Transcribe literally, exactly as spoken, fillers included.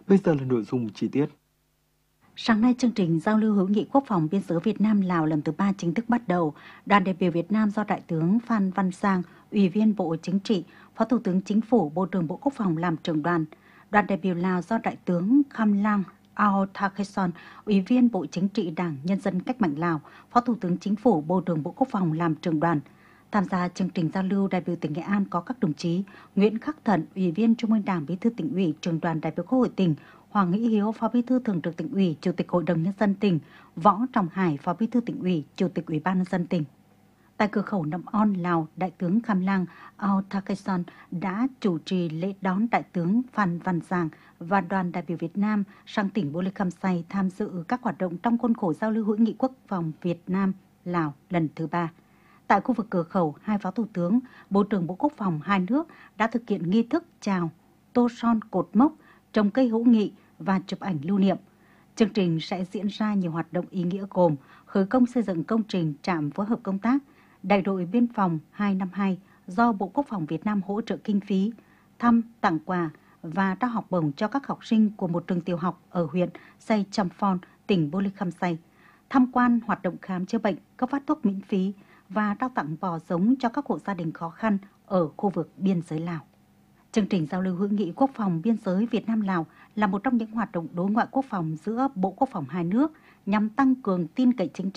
Bây giờ là nội dung chi tiết. Sáng nay, chương trình giao lưu hữu nghị quốc phòng biên giới Việt Nam-Lào lần thứ ba chính thức bắt đầu. Đoàn đại biểu Việt Nam do Đại tướng Phan Văn Giang, Ủy viên Bộ Chính trị, Phó Thủ tướng Chính phủ, Bộ trưởng Bộ Quốc phòng làm trưởng đoàn. Đoàn đại biểu Lào do Đại tướng Kham Lang Ao Thakeson, Ủy viên Bộ Chính trị Đảng Nhân dân Cách mạng Lào, Phó Thủ tướng Chính phủ, Bộ trưởng Bộ Quốc phòng làm trưởng đoàn. Tham gia chương trình giao lưu, đại biểu tỉnh Nghệ An có các đồng chí Nguyễn Khắc Thận, Ủy viên Trung ương Đảng, Bí thư Tỉnh ủy, Trưởng đoàn đại biểu Quốc hội tỉnh; Hoàng Nghĩ Hiếu, Phó Bí thư Thường trực Tỉnh ủy, Chủ tịch Hội đồng Nhân dân tỉnh; Võ Trọng Hải, Phó Bí thư Tỉnh ủy, Chủ tịch Ủy ban Nhân dân tỉnh. Tại cửa khẩu Nậm On, Lào, Đại tướng Kham Lang Ao Thakeson đã chủ trì lễ đón Đại tướng Phan Văn Giang và đoàn đại biểu Việt Nam sang tỉnh Bô Lê Kham Say tham dự các hoạt động trong khuôn khổ giao lưu hữu nghị quốc phòng Việt Nam-Lào lần thứ ba. Tại khu vực cửa khẩu, hai Phó Thủ tướng, Bộ trưởng Bộ Quốc phòng hai nước đã thực hiện nghi thức chào, tô son cột mốc, trồng cây hữu nghị và chụp ảnh lưu niệm. Chương trình sẽ diễn ra nhiều hoạt động ý nghĩa gồm khởi công xây dựng công trình trạm phối hợp công tác, Đại đội Biên phòng hai năm hai do Bộ Quốc phòng Việt Nam hỗ trợ kinh phí, thăm, tặng quà và trao học bổng cho các học sinh của một trường tiểu học ở huyện Say Champon, tỉnh Bô Lê Kham Say, tham quan hoạt động khám chữa bệnh, cấp phát thuốc miễn phí và trao tặng bò giống cho các hộ gia đình khó khăn ở khu vực biên giới Lào. Chương trình giao lưu hữu nghị quốc phòng biên giới Việt Nam-Lào là một trong những hoạt động đối ngoại quốc phòng giữa Bộ Quốc phòng hai nước nhằm tăng cường tin cậy chính trị